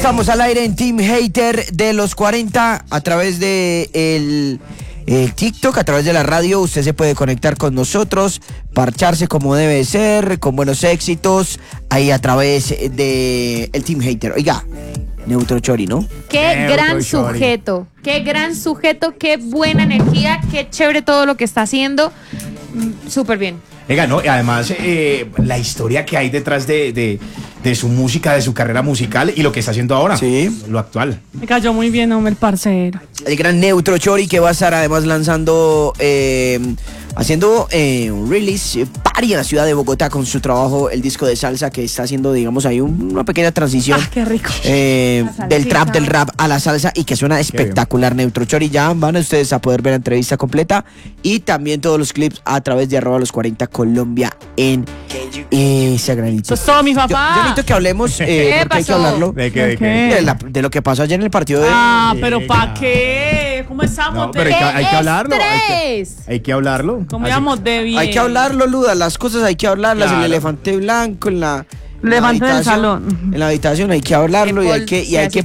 Estamos al aire en Team Hater de los 40 a través de el TikTok, a través de la radio. Usted se puede conectar con nosotros, parcharse como debe ser, con buenos éxitos, ahí a través de el Team Hater. Oiga, Neutro Chori, ¿no? Qué gran sujeto, qué buena energía, qué chévere todo lo que está haciendo. Súper bien. Oiga, no, y además la historia que hay detrás de su música, de su carrera musical y lo que está haciendo ahora, sí, lo actual. Me cayó muy bien, hombre, el parcero. El gran Neutro Chori, que va a estar además lanzando, haciendo un release party en la ciudad de Bogotá con su trabajo, el disco de salsa, que está haciendo, digamos, ahí una pequeña transición. Qué rico. Del trap, del rap a la salsa, y que suena espectacular. Neutro Chori, ya van ustedes a poder ver la entrevista completa y también todos los clips a través de @los40 Colombia en Instagram. Eso es todo, mi papá. Yo necesito que hablemos, porque hay que hablarlo. ¿De qué? De lo que pasó ayer en el partido de... pero ¿para qué? ¿Cómo estamos? No, pero hay que hablarlo. Hay que hablarlo. ¿Cómo íbamos de bien? Hay que hablarlo, Luda, las cosas hay que hablarlas, Claro. el elefante blanco, en la Elefante del habitación, salón. en la habitación hay que hablarlo, y hay que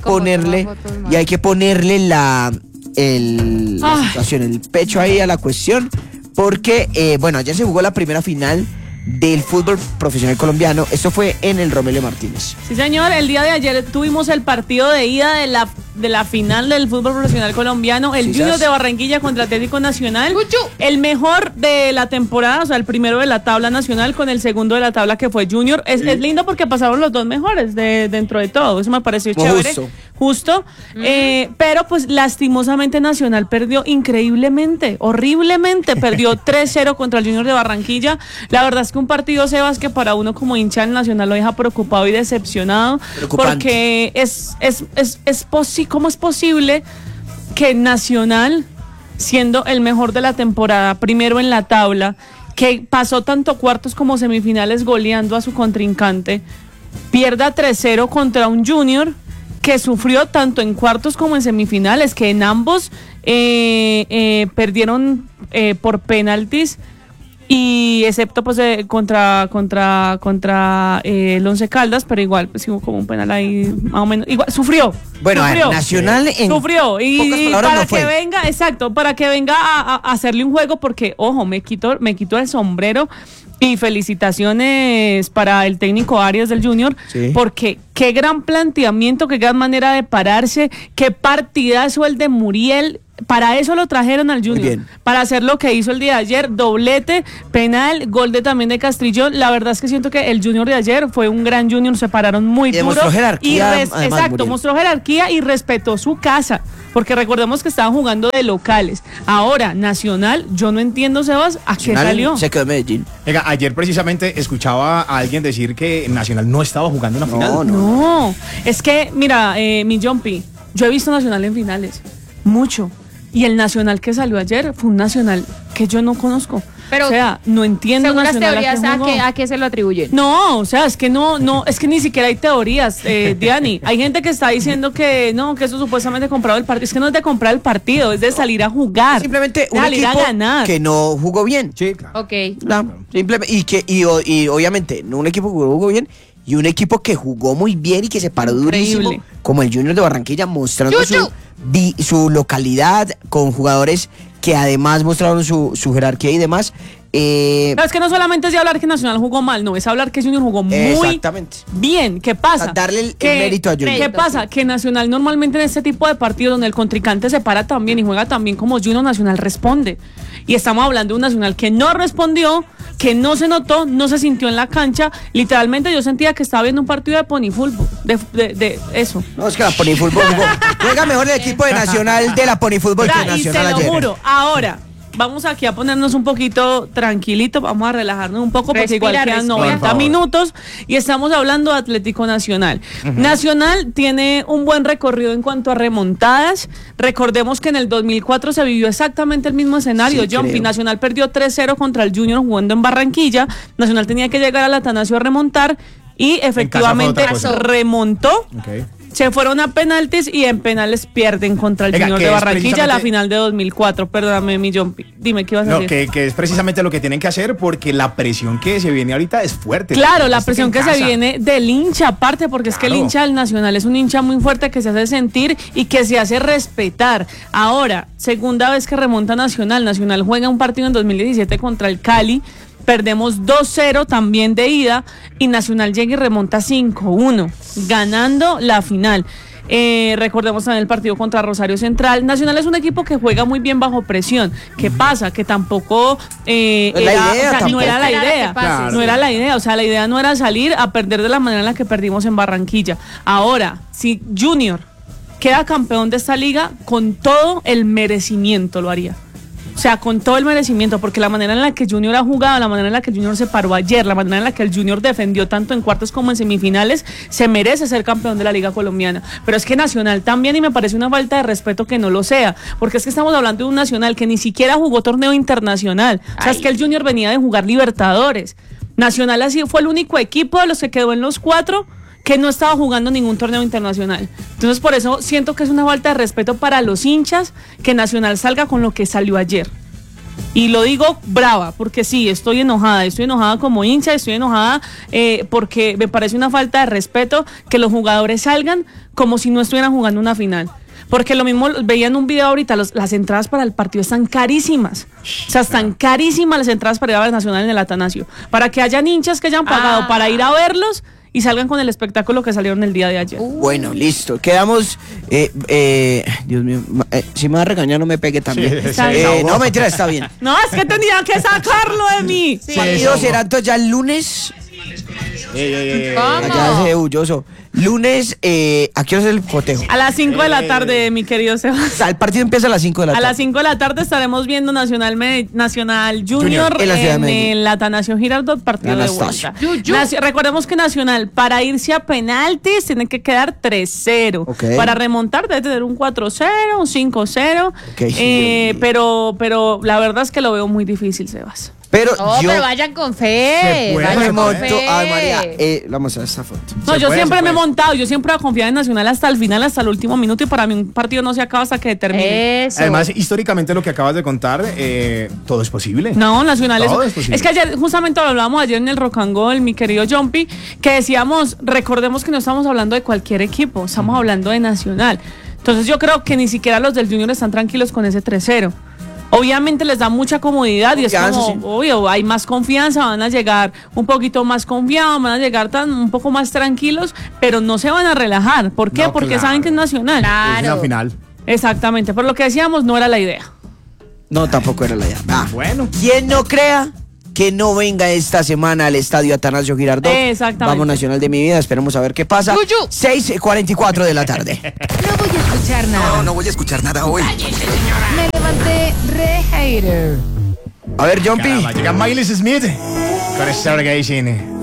ponerle la situación, el pecho ahí a la cuestión, porque bueno, ayer se jugó la primera final del fútbol profesional colombiano. Esto fue en el Romelio Martínez. Sí, señor, el día de ayer tuvimos el partido de ida de la final del fútbol profesional colombiano, el Junior de Barranquilla contra Atlético Nacional. El mejor de la temporada, o sea, el primero de la tabla nacional con el segundo de la tabla, que fue Junior. Es lindo porque pasaron los dos mejores dentro de todo. Eso me pareció chévere. Justo. Pero pues lastimosamente Nacional perdió increíblemente, horriblemente. Perdió 3-0 contra el Junior de Barranquilla. La verdad es que un partido, Sebas, que para uno como hincha del Nacional lo deja preocupado y decepcionado. Porque ¿cómo es posible que Nacional, siendo el mejor de la temporada, primero en la tabla, que pasó tanto cuartos como semifinales goleando a su contrincante, pierda 3-0 contra un Junior que sufrió tanto en cuartos como en semifinales, que en ambos perdieron por penaltis, y excepto pues contra el Once Caldas, pero igual pues hubo como un penal ahí más o menos, igual sufrió. Bueno, Nacional sufrió, y para no que venga, para que venga a hacerle un juego, porque ojo, me quito el sombrero. Y felicitaciones para el técnico Arias del Junior, porque qué gran planteamiento, qué gran manera de pararse, qué partidazo el de Muriel. Para eso lo trajeron al Junior, para hacer lo que hizo el día de ayer, doblete, penal, gol también de Castrillón. La verdad es que siento que el Junior de ayer fue un gran Junior, se pararon muy duro. Mostró jerarquía, mostró jerarquía y respetó su casa, porque recordemos que estaban jugando de locales. Ahora, Nacional, yo no entiendo, Sebas, ¿a qué salió? Se quedó en Medellín. Venga, ayer precisamente escuchaba a alguien decir que Nacional no estaba jugando una final. No, es que, mira, mi Jumpy, yo he visto Nacional en finales, mucho. Y el Nacional que salió ayer fue un Nacional que yo no conozco. Pero, o sea, no entiendo. Según las teorías, ¿a qué se lo atribuyen? No, o sea, es que es que ni siquiera hay teorías, Diani. Hay gente que está diciendo que no, que eso supuestamente comprado el partido. Es que no es de comprar el partido, es de salir a jugar. Simplemente un salir equipo a ganar. Que no jugó bien. Sí, claro. Ok. Simplemente, y obviamente, no un equipo que jugó bien, y un equipo que jugó muy bien y que se paró durísimo, como el Junior de Barranquilla, mostrando su localidad, con jugadores que además mostraron su jerarquía y demás. Pero es que no solamente es de hablar que Nacional jugó mal, no, es hablar que Junior jugó muy bien. ¿Qué pasa? Darle el mérito a Junior. ¿Qué pasa? Que Nacional normalmente en este tipo de partidos donde el contrincante se para también y juega también como Junior, Nacional responde. Y estamos hablando de un Nacional que no respondió, que no se notó, no se sintió en la cancha. Literalmente yo sentía que estaba viendo un partido de pony fútbol, de eso. No, es que la pony fútbol juega mejor el equipo de Nacional de la pony fútbol que Nacional ayer. Y se lo juro, ahora vamos aquí a ponernos un poquito tranquilitos, vamos a relajarnos un poco, porque igual quedan 90 minutos y estamos hablando de Atlético Nacional. Nacional tiene un buen recorrido en cuanto a remontadas. Recordemos que en el 2004 se vivió exactamente el mismo escenario. Jumpy, Nacional perdió 3-0 contra el Junior jugando en Barranquilla. Nacional tenía que llegar al Atanasio a remontar y efectivamente remontó. Se fueron a penaltis y en penales pierden contra el Junior de Barranquilla la final de 2004. Perdóname, mi John. Dime, ¿qué ibas a decir? Que es precisamente lo que tienen que hacer porque la presión que se viene ahorita es fuerte. Claro, la presión que se viene del hincha aparte, porque es que el hincha del Nacional es un hincha muy fuerte que se hace sentir y que se hace respetar. Ahora, segunda vez que remonta Nacional. Nacional juega un partido en 2017 contra el Cali. Perdemos 2-0 también de ida y Nacional llega y remonta 5-1, ganando la final. Recordemos también el partido contra Rosario Central. Nacional es un equipo que juega muy bien bajo presión. ¿Qué pasa? Que tampoco no era la idea. Claro. No era la idea. O sea, la idea no era salir a perder de la manera en la que perdimos en Barranquilla. Ahora, si Junior queda campeón de esta liga, con todo el merecimiento lo haría. O sea, con todo el merecimiento, porque la manera en la que Junior ha jugado, la manera en la que Junior se paró ayer, la manera en la que el Junior defendió tanto en cuartos como en semifinales, se merece ser campeón de la Liga Colombiana. Pero es que Nacional también, y me parece una falta de respeto que no lo sea, porque es que estamos hablando de un Nacional que ni siquiera jugó torneo internacional. O sea, es que el Junior venía de jugar Libertadores. Nacional así fue el único equipo de los que quedó en los 4 que no estaba jugando ningún torneo internacional. Entonces, por eso siento que es una falta de respeto para los hinchas que Nacional salga con lo que salió ayer. Y lo digo brava, porque sí, estoy enojada como hincha, estoy enojada porque me parece una falta de respeto que los jugadores salgan como si no estuvieran jugando una final. Porque lo mismo veía en un video ahorita, las entradas para el partido están carísimas. O sea, están carísimas las entradas para ir a ver Nacional en el Atanasio. Para que hayan hinchas que hayan pagado para ir a verlos y salgan con el espectáculo que salieron el día de ayer. Bueno, listo. Quedamos... Dios mío, si me va a regañar no me pegue también. Sí, no, mentira, está bien. No, es que tenía que sacarlo de mí. Sí, partido será entonces ya el lunes. Ya se bulloso. Lunes, ¿a qué hora es el cotejo? A las 5 de la tarde, mi querido Sebastián. El partido empieza a las 5 de la tarde. A las 5 de la tarde estaremos viendo Nacional Junior en el Atanasio Girardot, partido de vuelta. Recordemos que Nacional, para irse a penaltis, tiene que quedar 3-0. Okay. Para remontar, debe tener un 4-0, un 5-0. Okay. Pero la verdad es que lo veo muy difícil, Sebas. Pero pero vayan con fe. Vayan con fe. Ay, María, vamos a ver esta foto. No, yo siempre me he montado, yo siempre he confiado en Nacional hasta el final, hasta el último minuto, y para mí un partido no se acaba hasta que termine. Eso. Además, históricamente lo que acabas de contar, todo es posible. No, Nacional todo es posible. Es que ayer, justamente lo hablábamos ayer en el Rock and Roll, mi querido Jumpy, que decíamos, recordemos que no estamos hablando de cualquier equipo, estamos hablando de Nacional. Entonces yo creo que ni siquiera los del Junior están tranquilos con ese 3-0. Obviamente les da mucha comodidad y es como, obvio, hay más confianza, van a llegar un poquito más confiados, van a llegar un poco más tranquilos, pero no se van a relajar. ¿Por qué? Porque saben que es Nacional. Claro. Es una final. Exactamente, por lo que decíamos, no era la idea. No, tampoco era la idea. Bueno. Quien no crea que no venga esta semana al estadio Atanasio Girardot. Exactamente. Vamos Nacional de mi vida, esperemos a ver qué pasa. 6:44 de la tarde. No voy a escuchar nada. No voy a escuchar nada hoy. Me levanté re hater. A ver, Jumpy. Llega Miley Smith con Stargazing.